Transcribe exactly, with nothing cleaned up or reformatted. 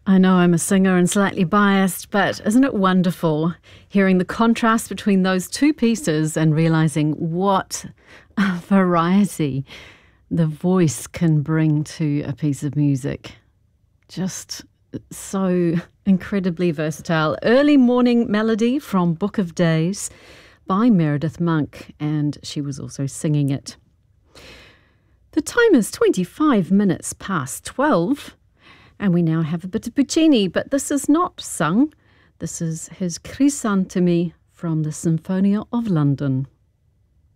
I know I'm a singer and slightly biased, but isn't it wonderful hearing the contrast between those two pieces and realising what a variety the voice can bring to a piece of music. Just so incredibly versatile. Early Morning Melody from Book of Days by Meredith Monk, and she was also singing it. The time is twenty-five minutes past twelve. And we now have a bit of Puccini, but this is not sung. This is his Crisantemi from the Sinfonia of London.